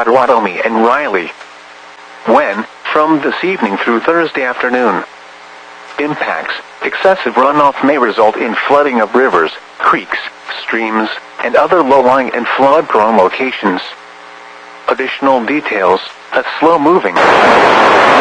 Potawatomi and Riley. When, from this evening through Thursday afternoon, impacts, excessive runoff may result in flooding of rivers, creeks, streams, and other low-lying and flood-prone locations. Additional details: a slow-moving